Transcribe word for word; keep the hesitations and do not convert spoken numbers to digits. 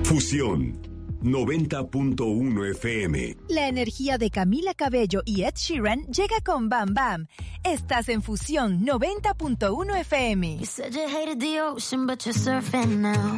Fusión noventa punto uno F M. La energía de Camila Cabello y Ed Sheeran llega con Bam Bam. Estás en Fusión noventa punto uno F M. You said you hated the ocean, but you're surfing now.